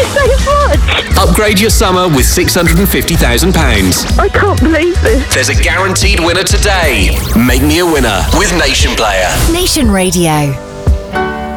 so much. Upgrade your summer with £650,000. I can't believe this. There's a guaranteed winner today. Make me a winner with Nation Player. Nation Radio.